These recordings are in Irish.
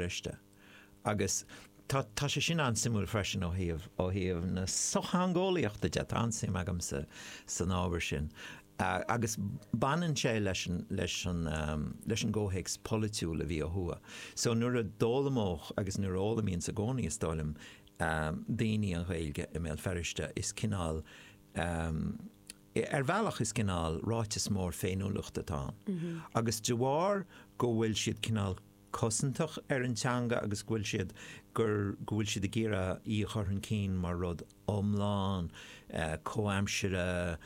feriste. Agus tá sé sin an simú freisin ó híomh na sochangóíochtta de ansim agam sa nábhar sin. Agus banan sé leis an ggóhéics politiúil a bhí a thua. So nuair a dólamóch agus nuair ólamíonn sa gcónaí is dólam daoine an ghaeilge i mé feriste is cinál bhealach is cinál ráitis mór féinúlacht atá. Agus de bhár go bhfuil siad cinál cosintach an teanga agus bhfuil siad gur bhfuil siad a ggéire í chur an cín mar rud omláin, comhaimsire,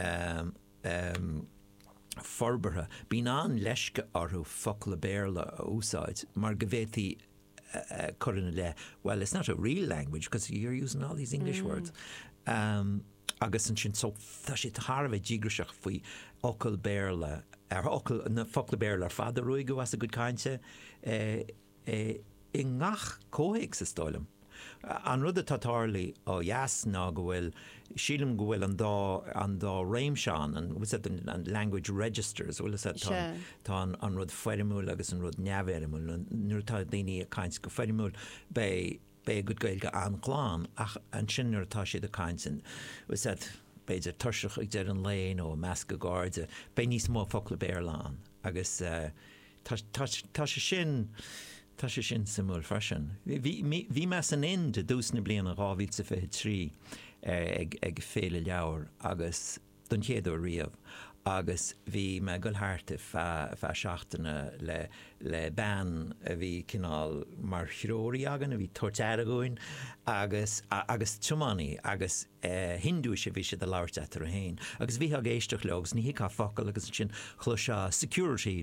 forbartha. Bín an leisce orthú focail béarla a úsáid, mar go bhfuiltí churanna le, well, it's not a real language because you're using all these English words. Agus an sin so tá sé tharbheith dígraiseach faoi ocail béarla ocail na focail béarla ar fada roiige was a go cainte i ngach cóhéics is dólam. An rud a tátáirlaí ó dheas ná go bhfuil sílim go bhfuil an dá réimseán an language registers bhfuil tá an rud feirimiúil agus an rud neamhéirimúil nuair tá daoine a caint go feirimiúil bé go gailge an gláán ach an sin nuair tá siad a caintin beidir tuiseach ag deir an léin ó measc go gáirde bé níos mó focail béarláán agus tá sé sin simúil freisin. Bhí me san in de dúsna bliana 2023 ag féle leabhar agus don chéadú riamh agus bhí me go háirta fe seachtainna le ban a bhí cinál mar chróirí agan a bhí tortéir agóin agus tumánaí agus hindúise bhí sé de láirt etar a héin. Agus bhí a géisteach legus ní hiá focail agus sin chluise security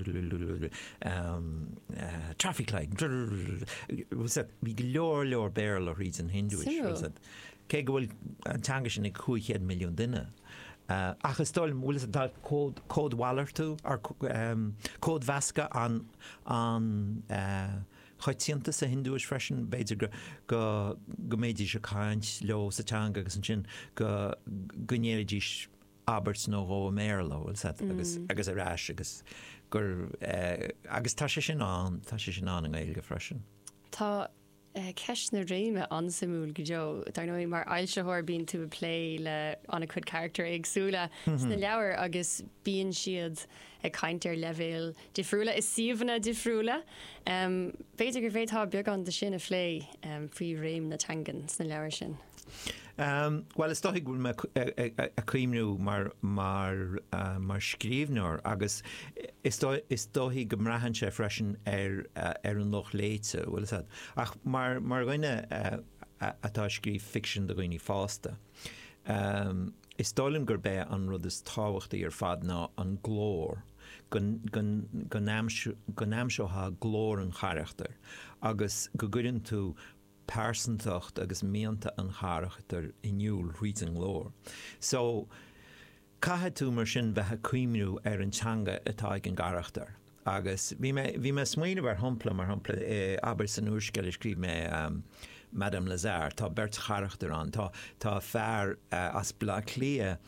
traffic light bhí go leor béarla ríd an hindúis. Cé go bhfuil antanga sin ag 5 milliún duine. Achas dóil bhfuil dá cód Waller tú ar cód Vasca an choitianta sa hindúis freisin beidir go méidir se cáint leo sa teanga agus an sin go gnéiridís Albert nó ó méarla agus a ráis agus gur agus tá sé sin an an éilge freisin. Tá ceis na réime ansamúil go deo dar nó mar ailseoir bíon tú a play le anna chud character agsúla sna leabhar agus bíon siad ag caintear levéil difriúla is siomhanna difriúla. Beidir gur bhéadtá beag an de sin a phlé faoi réim na tangan sna leabhar sin. Well, is dóigh bhfuil a cuimnú mar scríbneoir agus is dóigh go mraithan sé freisin ar an loch léite bhfuil ach mar gine atá scríb fiction do gine fásta. Is dólim gur bé an rud is táhachtaí ar fad ná an glór go náimseotha glór an charachtar agus go gurinn tú persantacht agus méanta an charachtar inniuúil riad an glór. So, caithe tú mar sin bheithe cuimnú ar an teanga atá ag an garachtar. Agus bhí me smaoineh ar hampla mar hampla aber san úrsceil scríb me Madame Lazare, tá bert charachtar an, tá fearr as bla clia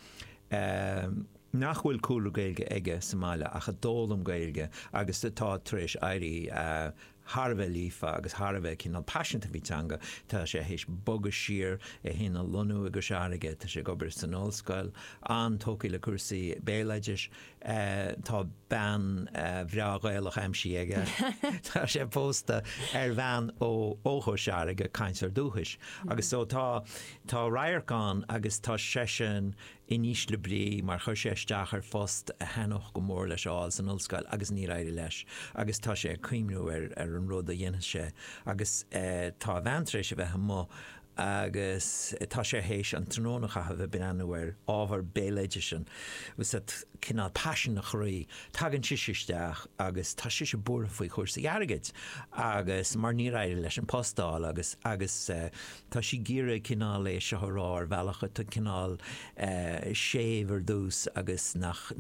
nachhfuil cúlú gailge aige Somália ach a dólam gailge agus tá tríis éirí Harbheith lífa agus Harbheith cinál passionanta bhí teanga tá sé hééis bogus siar hína lonú agus seaige tá sé gobar san óscoil an tócaí le cuasaí béleidir tá ban bhreaghilech aimsí aige tá sé pósta ar bhean ó óthó seaige caiint ar dúchais agus so tá raircán agus tá sesin iníos le brí mar chuir sé isteach ar fóst a henoch go mór leis áil san óscoil agus ní raide leis agus tá sé cuimnú ar an rud a dhéana sé agus tá bhaintrééis a bheith mó agus tá sé hééis an trónacha a bheith bin anúir ábhar béleidir sin was cinál passion nach choí tagann siisteach agus tá si búr faoi chuirsa airgid agus mar ní raide leis an postáil agus tá si gíre cinál é sethráir bhealacha tá cinál séhar dús agus nach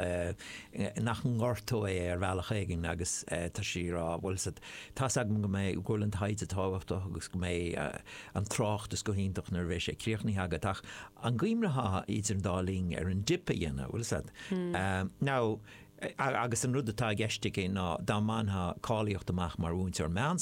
ngortó é ar bhealacha éigen agus tá si rá bhfuil tá agam go méid ggóil an taide táhachtach agus go méid an trácht go híntaach nar bheith sé críochnaí agatach an gcuimretha idir an dálín ar an dipa dhéana bhfuil Now agus an rud atá gceiste ná dá mantha cáíocht amach mar úint ar meán